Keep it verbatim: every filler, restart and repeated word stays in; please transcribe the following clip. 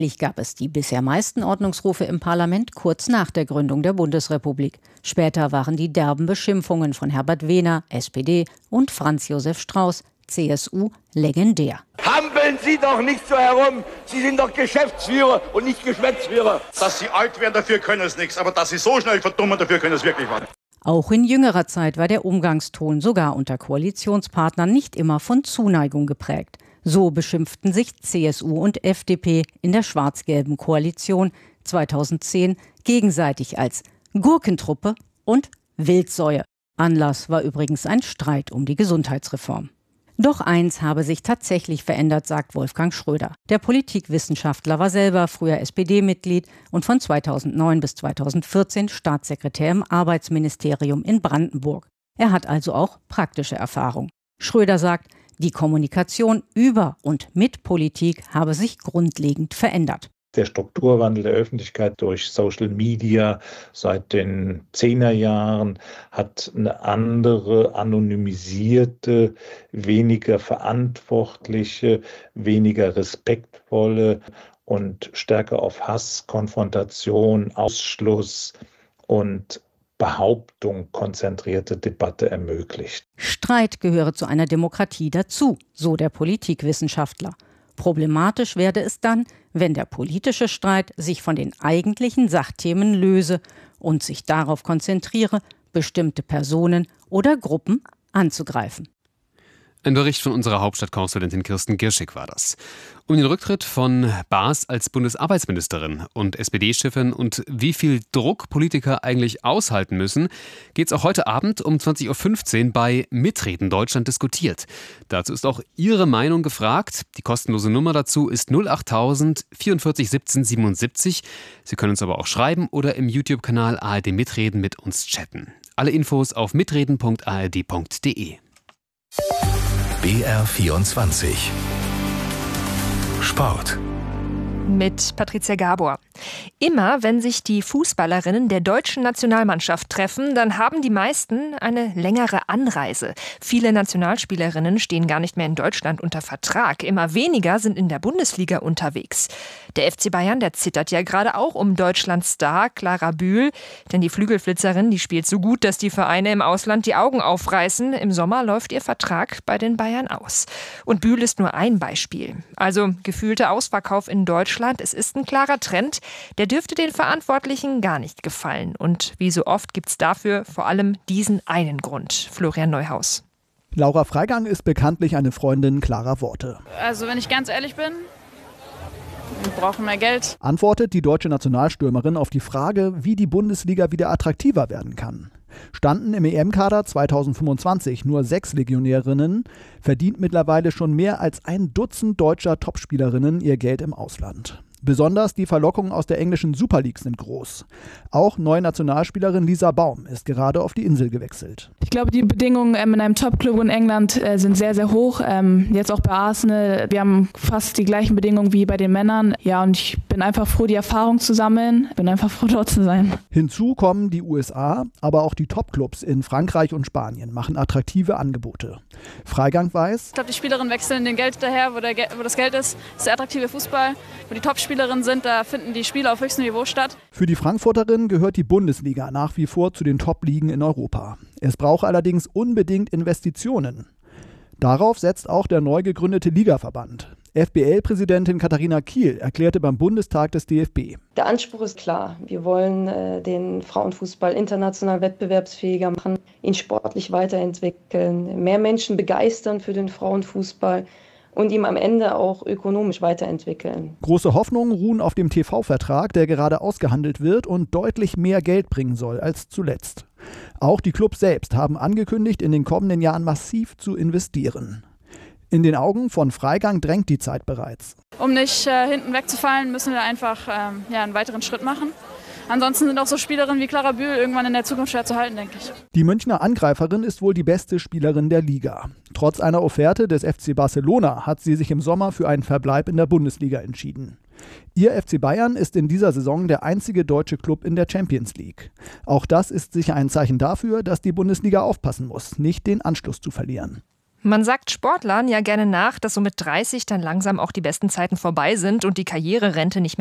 gab es die bisher meisten Ordnungsrufe im Parlament kurz nach der Gründung der Bundesrepublik. Später waren die derben Beschimpfungen von Herbert Wehner, S P D, und Franz Josef Strauß, C S U, legendär. Hampeln Sie doch nicht so herum. Sie sind doch Geschäftsführer und nicht Geschwätzführer. Dass Sie alt werden, dafür können Sie nichts. Aber dass Sie so schnell verdummen, dafür können Sie wirklich was. Auch in jüngerer Zeit war der Umgangston sogar unter Koalitionspartnern nicht immer von Zuneigung geprägt. So beschimpften sich C S U und F D P in der schwarz-gelben Koalition zweitausendzehn gegenseitig als Gurkentruppe und Wildsäue. Anlass war übrigens ein Streit um die Gesundheitsreform. Doch eins habe sich tatsächlich verändert, sagt Wolfgang Schröder. Der Politikwissenschaftler war selber früher S P D-Mitglied und von zweitausendneun bis zweitausendvierzehn Staatssekretär im Arbeitsministerium in Brandenburg. Er hat also auch praktische Erfahrung. Schröder sagt, die Kommunikation über und mit Politik habe sich grundlegend verändert. Der Strukturwandel der Öffentlichkeit durch Social Media seit den Zehnerjahren hat eine andere, anonymisierte, weniger verantwortliche, weniger respektvolle und stärker auf Hass, Konfrontation, Ausschluss und Behauptung konzentrierte Debatte ermöglicht. Streit gehöre zu einer Demokratie dazu, so der Politikwissenschaftler. Problematisch werde es dann, wenn der politische Streit sich von den eigentlichen Sachthemen löse und sich darauf konzentriere, bestimmte Personen oder Gruppen anzugreifen. Ein Bericht von unserer Hauptstadtkorrespondentin Kirsten Girschig war das. Um den Rücktritt von Baas als Bundesarbeitsministerin und S P D-Chefin und wie viel Druck Politiker eigentlich aushalten müssen, geht es auch heute Abend um zwanzig Uhr fünfzehn bei Mitreden Deutschland diskutiert. Dazu ist auch Ihre Meinung gefragt. Die kostenlose Nummer dazu ist null achttausend vierundvierzig siebzehn siebenundsiebzig. Sie können uns aber auch schreiben oder im YouTube-Kanal A R D Mitreden mit uns chatten. Alle Infos auf mitreden punkt a r d punkt d e. B R vierundzwanzig Sport mit Patricia Gabor. Immer wenn sich die Fußballerinnen der deutschen Nationalmannschaft treffen, dann haben die meisten eine längere Anreise. Viele Nationalspielerinnen stehen gar nicht mehr in Deutschland unter Vertrag. Immer weniger sind in der Bundesliga unterwegs. Der F C Bayern, der zittert ja gerade auch um Deutschlands Star Clara Bühl. Denn die Flügelflitzerin, die spielt so gut, dass die Vereine im Ausland die Augen aufreißen. Im Sommer läuft ihr Vertrag bei den Bayern aus. Und Bühl ist nur ein Beispiel. Also gefühlter Ausverkauf in Deutschland. Es ist ein klarer Trend, der dürfte den Verantwortlichen gar nicht gefallen. Und wie so oft gibt es dafür vor allem diesen einen Grund. Florian Neuhaus. Laura Freigang ist bekanntlich eine Freundin klarer Worte. Also wenn ich ganz ehrlich bin, wir brauchen mehr Geld. Antwortet die deutsche Nationalstürmerin auf die Frage, wie die Bundesliga wieder attraktiver werden kann. Standen im E M-Kader zweitausendfünfundzwanzig nur sechs Legionärinnen, verdient mittlerweile schon mehr als ein Dutzend deutscher Topspielerinnen ihr Geld im Ausland. Besonders die Verlockungen aus der englischen Super League sind groß. Auch neue Nationalspielerin Lisa Baum ist gerade auf die Insel gewechselt. Ich glaube, die Bedingungen ähm, in einem Top-Club in England äh, sind sehr, sehr hoch. Ähm, jetzt auch bei Arsenal. Wir haben fast die gleichen Bedingungen wie bei den Männern. Ja, und ich bin einfach froh, die Erfahrung zu sammeln. Bin einfach froh, dort zu sein. Hinzu kommen die U S A, aber auch die Top-Clubs in Frankreich und Spanien machen attraktive Angebote. Freigang weiß: Ich glaube, die Spielerinnen wechseln den Geld daher, wo, der Ge- wo das Geld ist. Das ist der attraktive Fußball, wo die Top-Spielerinnen sind, da finden die Spiele auf höchstem Niveau statt. Für die Frankfurterin gehört die Bundesliga nach wie vor zu den Top-Ligen in Europa. Es braucht allerdings unbedingt Investitionen. Darauf setzt auch der neu gegründete Ligaverband. F B L-Präsidentin Katharina Kiel erklärte beim Bundestag des D F B: Der Anspruch ist klar. Wir wollen äh, den Frauenfußball international wettbewerbsfähiger machen, ihn sportlich weiterentwickeln, mehr Menschen begeistern für den Frauenfußball und ihm am Ende auch ökonomisch weiterentwickeln. Große Hoffnungen ruhen auf dem T V-Vertrag, der gerade ausgehandelt wird und deutlich mehr Geld bringen soll als zuletzt. Auch die Clubs selbst haben angekündigt, in den kommenden Jahren massiv zu investieren. In den Augen von Freigang drängt die Zeit bereits. Um nicht äh, hinten wegzufallen, müssen wir einfach ähm, ja, einen weiteren Schritt machen. Ansonsten sind auch so Spielerinnen wie Clara Bühl irgendwann in der Zukunft schwer zu halten, denke ich. Die Münchner Angreiferin ist wohl die beste Spielerin der Liga. Trotz einer Offerte des F C Barcelona hat sie sich im Sommer für einen Verbleib in der Bundesliga entschieden. Ihr F C Bayern ist in dieser Saison der einzige deutsche Club in der Champions League. Auch das ist sicher ein Zeichen dafür, dass die Bundesliga aufpassen muss, nicht den Anschluss zu verlieren. Man sagt Sportlern ja gerne nach, dass so mit dreißig dann langsam auch die besten Zeiten vorbei sind und die Karriererente nicht mehr